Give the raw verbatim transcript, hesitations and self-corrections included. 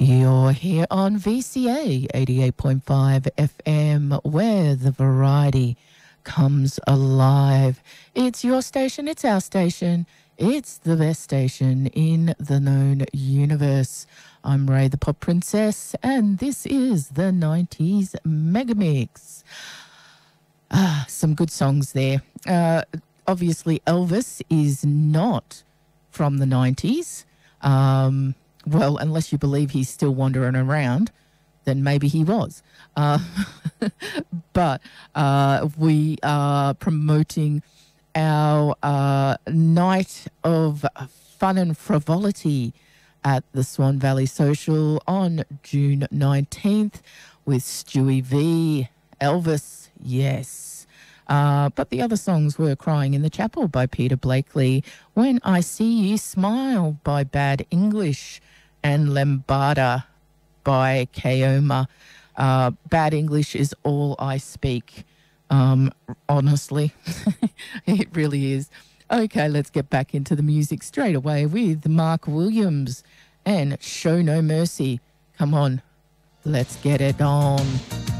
You're here on V C A eighty-eight point five F M, where the variety comes alive. It's your station, it's our station, it's the best station in the known universe. I'm Ray the Pop Princess, and this is the nineties Megamix. Ah, some good songs there. Uh, obviously, Elvis is not from the nineties. Um... Well, unless you believe he's still wandering around, then maybe he was. Uh, but uh, we are promoting our uh, night of fun and frivolity at the Swan Valley Social on June nineteenth with Stewie V, Elvis, yes. Uh, but the other songs were Crying in the Chapel by Peter Blakely, When I See You Smile by Bad English, and Lambada by Kaoma. Uh, Bad English is all I speak, um, honestly. It really is. Okay, let's get back into the music straight away with Mark Williams and Show No Mercy. Come on, let's get it on.